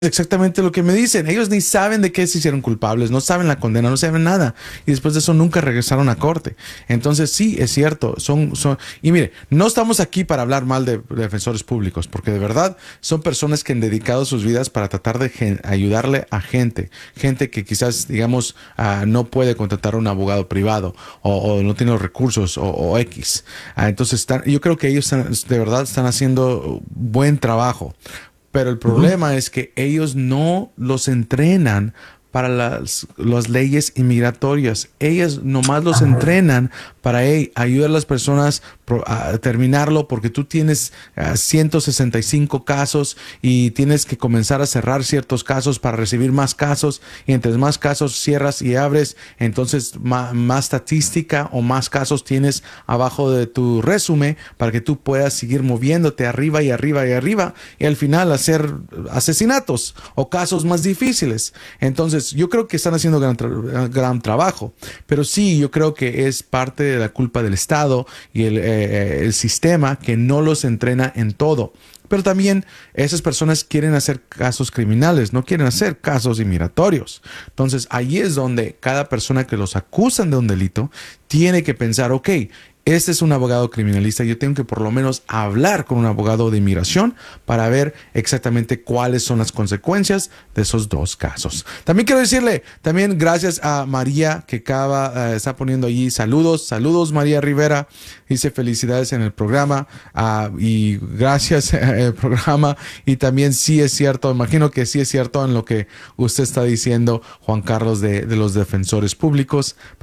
exactamente lo que me dicen. Ellos ni saben de qué se hicieron culpables, no saben la condena, no saben nada. Y después de eso nunca regresaron a corte. Entonces sí, es cierto. Y mire, no estamos aquí para hablar mal de defensores públicos, porque de verdad son personas que han dedicado sus vidas para tratar de ayudarle a gente que quizás, digamos, no puede contratar a un abogado privado o no tiene los recursos o X. Entonces yo creo que ellos de verdad están haciendo buen trabajo. Pero el Ujú. problema es que ellos no los entrenan para las leyes inmigratorias. Ellas nomás los Ah, entrenan para ayudar a las personas a terminarlo porque tú tienes 165 casos y tienes que comenzar a cerrar ciertos casos para recibir más casos y entre más casos cierras y abres, entonces más estadística o más casos tienes abajo de tu resumen para que tú puedas seguir moviéndote arriba y arriba y arriba y al final hacer asesinatos o casos más difíciles. Entonces, yo creo que están haciendo gran trabajo, pero sí, yo creo que es parte de la culpa del Estado y el sistema que no los entrena en todo. Pero también esas personas quieren hacer casos criminales, no quieren hacer casos inmigratorios. Entonces, ahí es donde cada persona que los acusan de un delito tiene que pensar, ok, este es un abogado criminalista, yo tengo que por lo menos hablar con un abogado de inmigración para ver exactamente cuáles son las consecuencias de esos dos casos. También quiero decirle, también gracias a María que está poniendo allí saludos, saludos María Rivera, dice felicidades en el programa y gracias el programa y también sí es cierto, imagino que sí es cierto en lo que usted está diciendo, Juan Carlos, de los defensores públicos.